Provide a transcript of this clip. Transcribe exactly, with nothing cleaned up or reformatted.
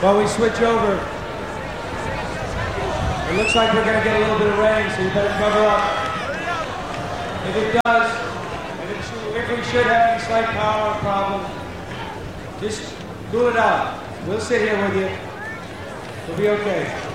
while we switch over. It looks like we're going to get a little bit of rain, so you better cover up. If it does, and if, if we should have any slight power problem, just cool it out. We'll sit here with you. We'll be okay.